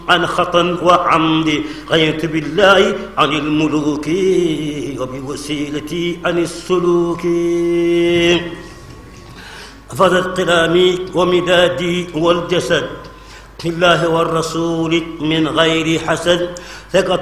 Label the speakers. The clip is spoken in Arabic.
Speaker 1: عن خطأ وعمد غيرت بالله عن الملوك وبوسيلتي عن السلوك فضت قلامي ومدادي والجسد لله والرسول من غير حسد ثقة